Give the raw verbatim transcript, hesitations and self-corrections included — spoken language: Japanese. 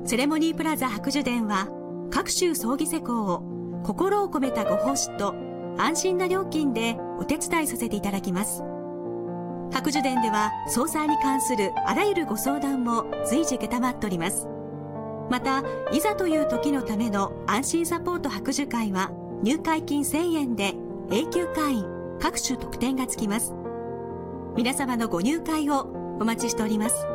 セレモニープラザ白樹殿は、各種葬儀施工を心を込めたご奉仕と安心な料金でお手伝いさせていただきます。白樹殿では葬祭に関するあらゆるご相談も随時承っております。また、いざという時のための安心サポート白樹会は入会金せんえんで永久会員、各種特典がつきます。皆様のご入会をお待ちしております。